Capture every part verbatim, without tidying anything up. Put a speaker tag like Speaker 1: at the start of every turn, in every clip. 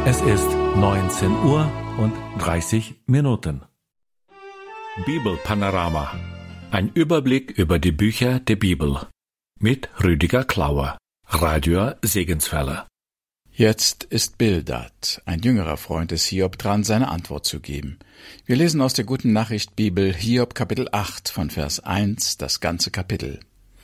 Speaker 1: Es ist neunzehn Uhr und dreißig Minuten. Bibelpanorama. Ein Überblick über die Bücher der Bibel. Mit Rüdiger Klauer, Radio Segenswelle.
Speaker 2: Jetzt ist Bildad, ein jüngerer Freund des Hiob, dran, seine Antwort zu geben. Wir lesen aus der Guten Nachricht Bibel Hiob Kapitel acht von Vers eins, das ganze Kapitel.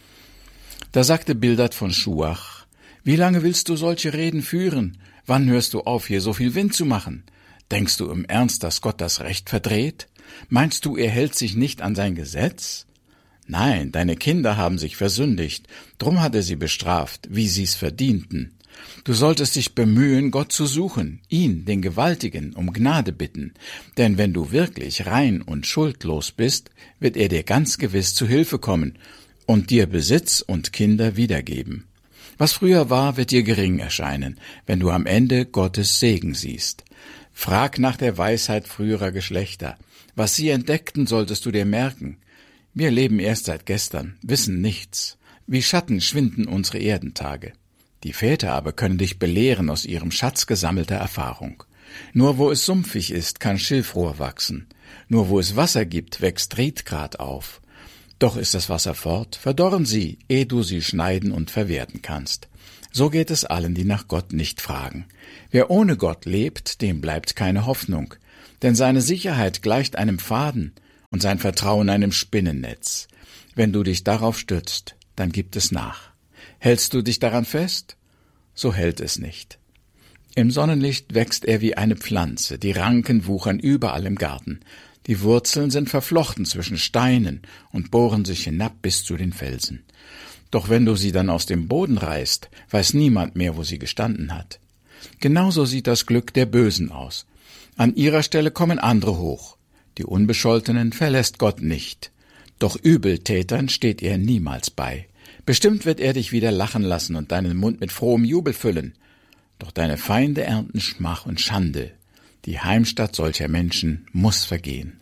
Speaker 2: Da sagte Bildad von Schuach: Wie lange willst du solche Reden führen? Wann hörst du auf, hier so viel Wind zu machen? Denkst du im Ernst, dass Gott das Recht verdreht? Meinst du, er hält sich nicht an sein Gesetz? Nein, deine Kinder haben sich versündigt, drum hat er sie bestraft, wie sie's verdienten. Du solltest dich bemühen, Gott zu suchen, ihn, den Gewaltigen, um Gnade bitten, denn wenn du wirklich rein und schuldlos bist, wird er dir ganz gewiss zu Hilfe kommen und dir Besitz und Kinder wiedergeben. Was früher war, wird dir gering erscheinen, wenn du am Ende Gottes Segen siehst. Frag nach der Weisheit früherer Geschlechter. Was sie entdeckten, solltest du dir merken. Wir leben erst seit gestern, wissen nichts. Wie Schatten schwinden unsere Erdentage. Die Väter aber können dich belehren aus ihrem Schatz gesammelter Erfahrung. Nur wo es sumpfig ist, kann Schilfrohr wachsen. Nur wo es Wasser gibt, wächst Riedgrat auf. Doch ist das Wasser fort, verdorren sie, ehe du sie schneiden und verwerten kannst. So geht es allen, die nach Gott nicht fragen. Wer ohne Gott lebt, dem bleibt keine Hoffnung, denn seine Sicherheit gleicht einem Faden und sein Vertrauen einem Spinnennetz. Wenn du dich darauf stützt, dann gibt es nach. Hältst du dich daran fest? So hält es nicht. Im Sonnenlicht wächst er wie eine Pflanze, die Ranken wuchern überall im Garten. Die Wurzeln sind verflochten zwischen Steinen und bohren sich hinab bis zu den Felsen. Doch wenn du sie dann aus dem Boden reißt, weiß niemand mehr, wo sie gestanden hat. Genauso sieht das Glück der Bösen aus. An ihrer Stelle kommen andere hoch. Die Unbescholtenen verlässt Gott nicht. Doch Übeltätern steht er niemals bei. Bestimmt wird er dich wieder lachen lassen und deinen Mund mit frohem Jubel füllen. Doch deine Feinde ernten Schmach und Schande. Die Heimstatt solcher Menschen muss vergehen.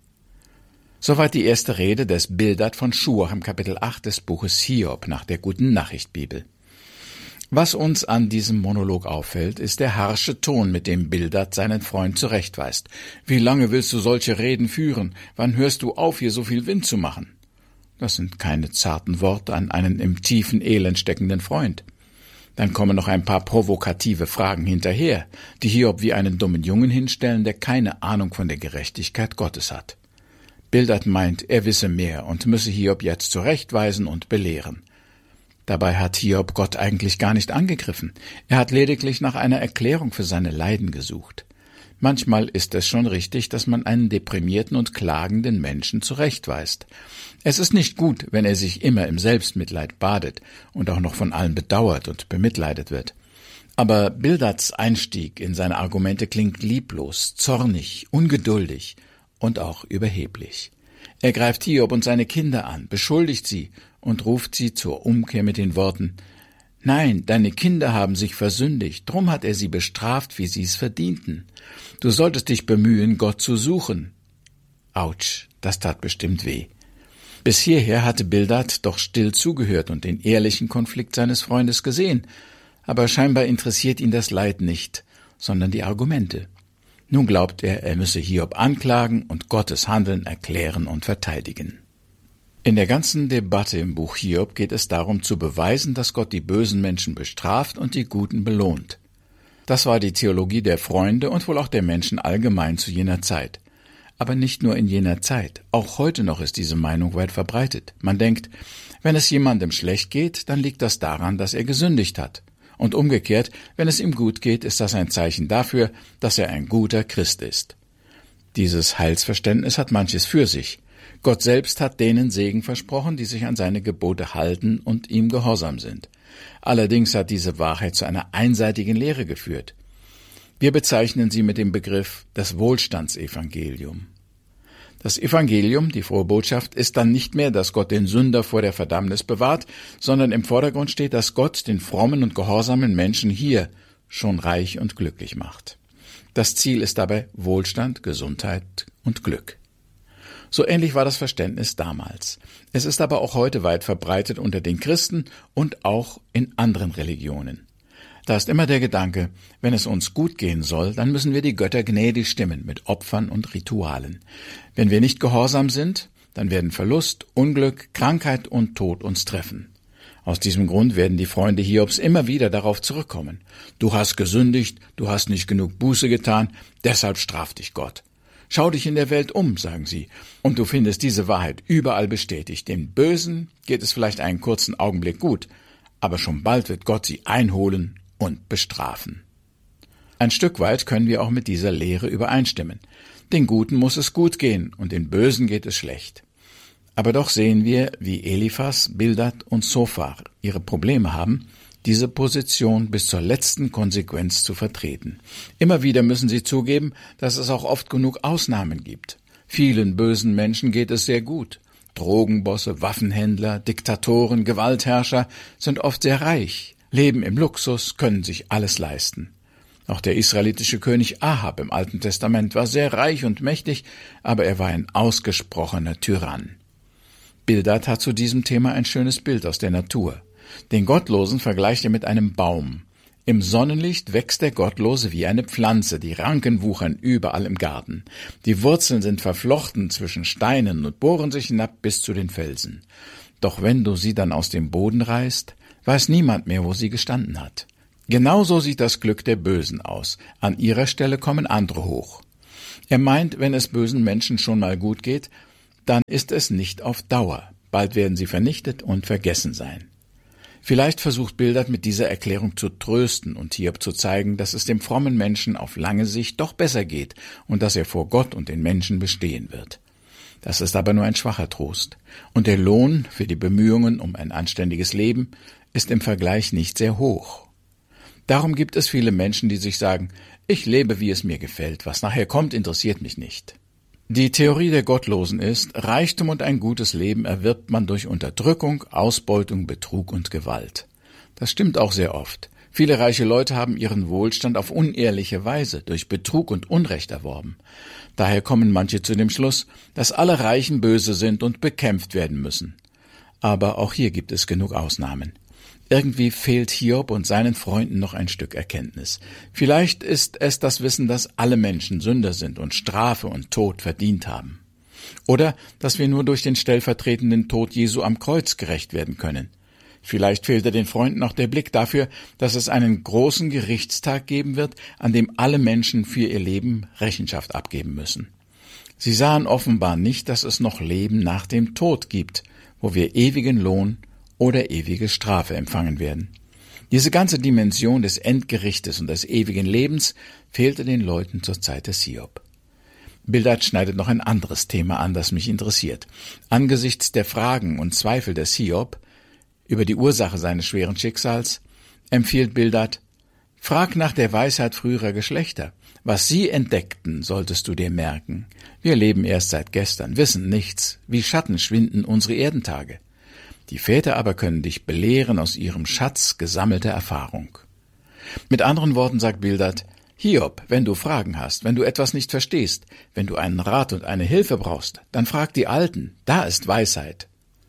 Speaker 2: Soweit die erste Rede des Bildad von Schuach im Kapitel acht des Buches Hiob nach der Guten Nachricht Bibel. Was uns an diesem Monolog auffällt, ist der harsche Ton, mit dem Bildad seinen Freund zurechtweist. Wie lange willst du solche Reden führen? Wann hörst du auf, hier so viel Wind zu machen? Das sind keine zarten Worte an einen im tiefen Elend steckenden Freund. Dann kommen noch ein paar provokative Fragen hinterher, die Hiob wie einen dummen Jungen hinstellen, der keine Ahnung von der Gerechtigkeit Gottes hat. Bildad meint, er wisse mehr und müsse Hiob jetzt zurechtweisen und belehren. Dabei hat Hiob Gott eigentlich gar nicht angegriffen. Er hat lediglich nach einer Erklärung für seine Leiden gesucht. Manchmal ist es schon richtig, dass man einen deprimierten und klagenden Menschen zurechtweist. Es ist nicht gut, wenn er sich immer im Selbstmitleid badet und auch noch von allen bedauert und bemitleidet wird. Aber Bildads Einstieg in seine Argumente klingt lieblos, zornig, ungeduldig und auch überheblich. Er greift Hiob und seine Kinder an, beschuldigt sie und ruft sie zur Umkehr mit den Worten: Nein, deine Kinder haben sich versündigt, drum hat er sie bestraft, wie sie es verdienten. Du solltest dich bemühen, Gott zu suchen. Autsch, das tat bestimmt weh. Bis hierher hatte Bildad doch still zugehört und den ehrlichen Konflikt seines Freundes gesehen, aber scheinbar interessiert ihn das Leid nicht, sondern die Argumente. Nun glaubt er, er müsse Hiob anklagen und Gottes Handeln erklären und verteidigen. In der ganzen Debatte im Buch Hiob geht es darum zu beweisen, dass Gott die bösen Menschen bestraft und die Guten belohnt. Das war die Theologie der Freunde und wohl auch der Menschen allgemein zu jener Zeit. Aber nicht nur in jener Zeit, auch heute noch ist diese Meinung weit verbreitet. Man denkt, wenn es jemandem schlecht geht, dann liegt das daran, dass er gesündigt hat. Und umgekehrt, wenn es ihm gut geht, ist das ein Zeichen dafür, dass er ein guter Christ ist. Dieses Heilsverständnis hat manches für sich. Gott selbst hat denen Segen versprochen, die sich an seine Gebote halten und ihm gehorsam sind. Allerdings hat diese Wahrheit zu einer einseitigen Lehre geführt. Wir bezeichnen sie mit dem Begriff das Wohlstandsevangelium. Das Evangelium, die frohe Botschaft, ist dann nicht mehr, dass Gott den Sünder vor der Verdammnis bewahrt, sondern im Vordergrund steht, dass Gott den frommen und gehorsamen Menschen hier schon reich und glücklich macht. Das Ziel ist dabei Wohlstand, Gesundheit und Glück. So ähnlich war das Verständnis damals. Es ist aber auch heute weit verbreitet unter den Christen und auch in anderen Religionen. Da ist immer der Gedanke, wenn es uns gut gehen soll, dann müssen wir die Götter gnädig stimmen mit Opfern und Ritualen. Wenn wir nicht gehorsam sind, dann werden Verlust, Unglück, Krankheit und Tod uns treffen. Aus diesem Grund werden die Freunde Hiobs immer wieder darauf zurückkommen. Du hast gesündigt, du hast nicht genug Buße getan, deshalb straft dich Gott. Schau dich in der Welt um, sagen sie, und du findest diese Wahrheit überall bestätigt. Den Bösen geht es vielleicht einen kurzen Augenblick gut, aber schon bald wird Gott sie einholen und bestrafen. Ein Stück weit können wir auch mit dieser Lehre übereinstimmen. Den Guten muss es gut gehen und den Bösen geht es schlecht. Aber doch sehen wir, wie Eliphas, Bildad und Zophar ihre Probleme haben, diese Position bis zur letzten Konsequenz zu vertreten. Immer wieder müssen sie zugeben, dass es auch oft genug Ausnahmen gibt. Vielen bösen Menschen geht es sehr gut. Drogenbosse, Waffenhändler, Diktatoren, Gewaltherrscher sind oft sehr reich, leben im Luxus, können sich alles leisten. Auch der israelitische König Ahab im Alten Testament war sehr reich und mächtig, aber er war ein ausgesprochener Tyrann. Bildad hat zu diesem Thema ein schönes Bild aus der Natur. Den Gottlosen vergleicht er mit einem Baum. Im Sonnenlicht wächst der Gottlose wie eine Pflanze, die Ranken wuchern überall im Garten. Die Wurzeln sind verflochten zwischen Steinen und bohren sich hinab bis zu den Felsen. Doch wenn du sie dann aus dem Boden reißt, weiß niemand mehr, wo sie gestanden hat. Genauso sieht das Glück der Bösen aus. An ihrer Stelle kommen andere hoch. Er meint, wenn es bösen Menschen schon mal gut geht, dann ist es nicht auf Dauer. Bald werden sie vernichtet und vergessen sein. Vielleicht versucht Bildad mit dieser Erklärung zu trösten und Hiob zu zeigen, dass es dem frommen Menschen auf lange Sicht doch besser geht und dass er vor Gott und den Menschen bestehen wird. Das ist aber nur ein schwacher Trost. Und der Lohn für die Bemühungen um ein anständiges Leben ist im Vergleich nicht sehr hoch. Darum gibt es viele Menschen, die sich sagen, ich lebe, wie es mir gefällt, was nachher kommt, interessiert mich nicht. Die Theorie der Gottlosen ist, Reichtum und ein gutes Leben erwirbt man durch Unterdrückung, Ausbeutung, Betrug und Gewalt. Das stimmt auch sehr oft. Viele reiche Leute haben ihren Wohlstand auf unehrliche Weise durch Betrug und Unrecht erworben. Daher kommen manche zu dem Schluss, dass alle Reichen böse sind und bekämpft werden müssen. Aber auch hier gibt es genug Ausnahmen. Irgendwie fehlt Hiob und seinen Freunden noch ein Stück Erkenntnis. Vielleicht ist es das Wissen, dass alle Menschen Sünder sind und Strafe und Tod verdient haben. Oder dass wir nur durch den stellvertretenden Tod Jesu am Kreuz gerecht werden können. Vielleicht fehlte den Freunden auch der Blick dafür, dass es einen großen Gerichtstag geben wird, an dem alle Menschen für ihr Leben Rechenschaft abgeben müssen. Sie sahen offenbar nicht, dass es noch Leben nach dem Tod gibt, wo wir ewigen Lohn oder ewige Strafe empfangen werden. Diese ganze Dimension des Endgerichtes und des ewigen Lebens fehlte den Leuten zur Zeit des Hiob. Bildad schneidet noch ein anderes Thema an, das mich interessiert. Angesichts der Fragen und Zweifel des Hiob über die Ursache seines schweren Schicksals empfiehlt Bildad, frag nach der Weisheit früherer Geschlechter. Was sie entdeckten, solltest du dir merken. Wir leben erst seit gestern, wissen nichts, wie Schatten schwinden unsere Erdentage. Die Väter aber können dich belehren aus ihrem Schatz gesammelter Erfahrung. Mit anderen Worten sagt Bildad, Hiob, wenn du Fragen hast, wenn du etwas nicht verstehst, wenn du einen Rat und eine Hilfe brauchst, dann frag die Alten, da ist Weisheit.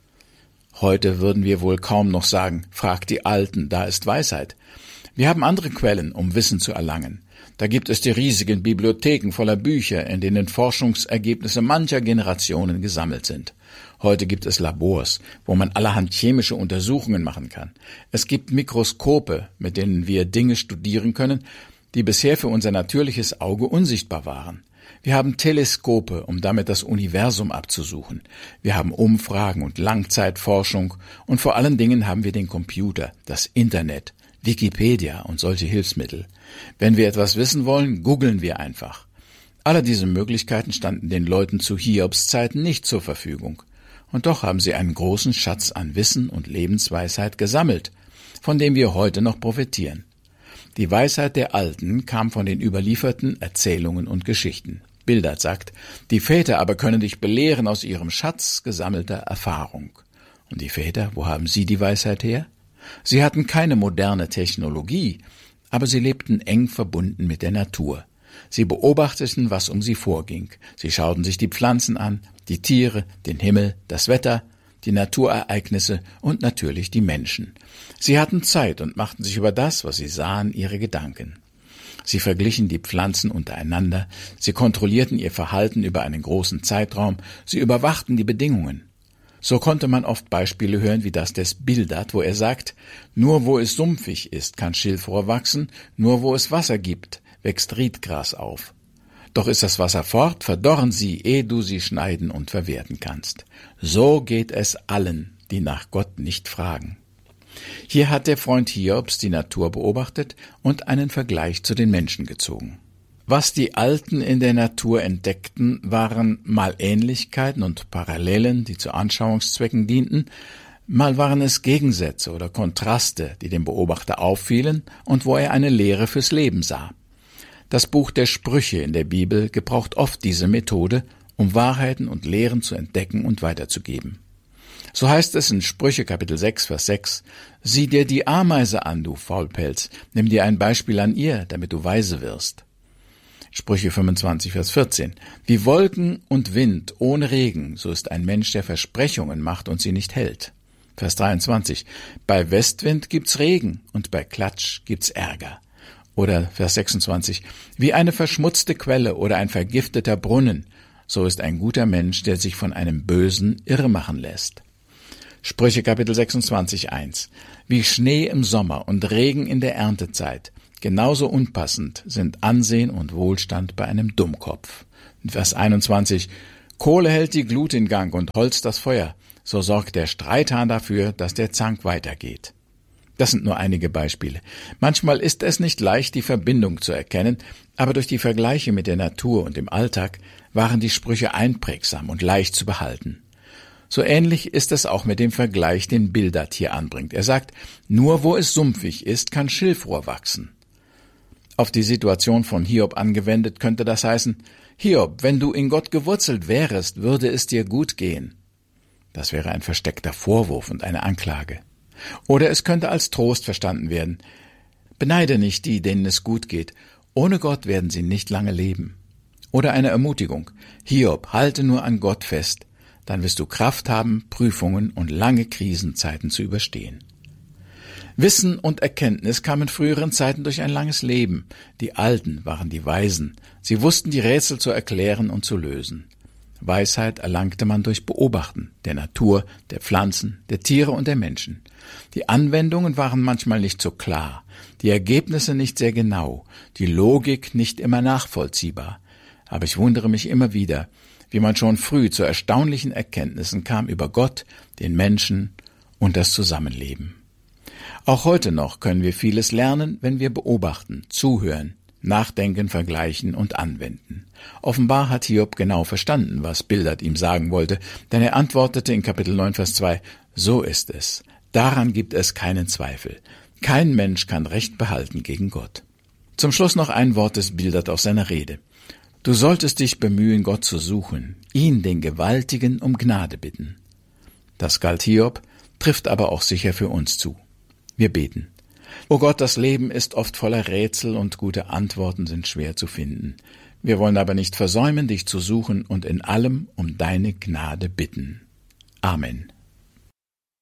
Speaker 2: Heute würden wir wohl kaum noch sagen, frag die Alten, da ist Weisheit. Wir haben andere Quellen, um Wissen zu erlangen. Da gibt es die riesigen Bibliotheken voller Bücher, in denen Forschungsergebnisse mancher Generationen gesammelt sind. Heute gibt es Labors, wo man allerhand chemische Untersuchungen machen kann. Es gibt Mikroskope, mit denen wir Dinge studieren können, die bisher für unser natürliches Auge unsichtbar waren. Wir haben Teleskope, um damit das Universum abzusuchen. Wir haben Umfragen und Langzeitforschung und vor allen Dingen haben wir den Computer, das Internet, Wikipedia und solche Hilfsmittel. Wenn wir etwas wissen wollen, googeln wir einfach. Alle diese Möglichkeiten standen den Leuten zu Hiobs Zeiten nicht zur Verfügung. Und doch haben sie einen großen Schatz an Wissen und Lebensweisheit gesammelt, von dem wir heute noch profitieren. Die Weisheit der Alten kam von den überlieferten Erzählungen und Geschichten. Bildad sagt, die Väter aber können dich belehren aus ihrem Schatz gesammelter Erfahrung. Und die Väter, wo haben sie die Weisheit her? Sie hatten keine moderne Technologie, aber sie lebten eng verbunden mit der Natur. Sie beobachteten, was um sie vorging. Sie schauten sich die Pflanzen an, die Tiere, den Himmel, das Wetter, die Naturereignisse und natürlich die Menschen. Sie hatten Zeit und machten sich über das, was sie sahen, ihre Gedanken. Sie verglichen die Pflanzen untereinander, sie kontrollierten ihr Verhalten über einen großen Zeitraum, sie überwachten die Bedingungen. So konnte man oft Beispiele hören wie das des Bildad, wo er sagt, nur wo es sumpfig ist, kann Schilfrohr wachsen, nur wo es Wasser gibt, wächst Riedgras auf. Doch ist das Wasser fort, verdorren sie, ehe du sie schneiden und verwerten kannst. So geht es allen, die nach Gott nicht fragen. Hier hat der Freund Hiobs die Natur beobachtet und einen Vergleich zu den Menschen gezogen. Was die Alten in der Natur entdeckten, waren mal Ähnlichkeiten und Parallelen, die zu Anschauungszwecken dienten, mal waren es Gegensätze oder Kontraste, die dem Beobachter auffielen und wo er eine Lehre fürs Leben sah. Das Buch der Sprüche in der Bibel gebraucht oft diese Methode, um Wahrheiten und Lehren zu entdecken und weiterzugeben. So heißt es in Sprüche Kapitel sechs, Vers sechs, »Sieh dir die Ameise an, du Faulpelz, nimm dir ein Beispiel an ihr, damit du weise wirst.« Sprüche fünfundzwanzig, Vers vierzehn, »Wie Wolken und Wind ohne Regen, so ist ein Mensch, der Versprechungen macht und sie nicht hält.« Vers dreiundzwanzig, »Bei Westwind gibt's Regen und bei Klatsch gibt's Ärger.« Oder Vers sechsundzwanzig, »Wie eine verschmutzte Quelle oder ein vergifteter Brunnen, so ist ein guter Mensch, der sich von einem Bösen irremachen lässt.« Sprüche Kapitel sechsundzwanzig, eins. Wie Schnee im Sommer und Regen in der Erntezeit, genauso unpassend sind Ansehen und Wohlstand bei einem Dummkopf. Vers einundzwanzig. Kohle hält die Glut in Gang und Holz das Feuer, so sorgt der Streithahn dafür, dass der Zank weitergeht. Das sind nur einige Beispiele. Manchmal ist es nicht leicht, die Verbindung zu erkennen, aber durch die Vergleiche mit der Natur und dem Alltag waren die Sprüche einprägsam und leicht zu behalten. So ähnlich ist es auch mit dem Vergleich, den Bildad hier anbringt. Er sagt, nur wo es sumpfig ist, kann Schilfrohr wachsen. Auf die Situation von Hiob angewendet könnte das heißen, Hiob, wenn du in Gott gewurzelt wärest, würde es dir gut gehen. Das wäre ein versteckter Vorwurf und eine Anklage. Oder es könnte als Trost verstanden werden. Beneide nicht die, denen es gut geht. Ohne Gott werden sie nicht lange leben. Oder eine Ermutigung. Hiob, halte nur an Gott fest. Dann wirst du Kraft haben, Prüfungen und lange Krisenzeiten zu überstehen. Wissen und Erkenntnis kamen in früheren Zeiten durch ein langes Leben. Die Alten waren die Weisen. Sie wussten die Rätsel zu erklären und zu lösen. Weisheit erlangte man durch Beobachten der Natur, der Pflanzen, der Tiere und der Menschen. Die Anwendungen waren manchmal nicht so klar, die Ergebnisse nicht sehr genau, die Logik nicht immer nachvollziehbar. Aber ich wundere mich immer wieder, wie man schon früh zu erstaunlichen Erkenntnissen kam über Gott, den Menschen und das Zusammenleben. Auch heute noch können wir vieles lernen, wenn wir beobachten, zuhören, nachdenken, vergleichen und anwenden. Offenbar hat Hiob genau verstanden, was Bildad ihm sagen wollte, denn er antwortete in Kapitel neun, Vers zwei, so ist es, daran gibt es keinen Zweifel. Kein Mensch kann Recht behalten gegen Gott. Zum Schluss noch ein Wort des Bildad aus seiner Rede. Du solltest dich bemühen, Gott zu suchen, ihn, den Gewaltigen, um Gnade bitten. Das galt Hiob, trifft aber auch sicher für uns zu. Wir beten. O Gott, das Leben ist oft voller Rätsel und gute Antworten sind schwer zu finden. Wir wollen aber nicht versäumen, dich zu suchen und in allem um deine Gnade bitten. Amen.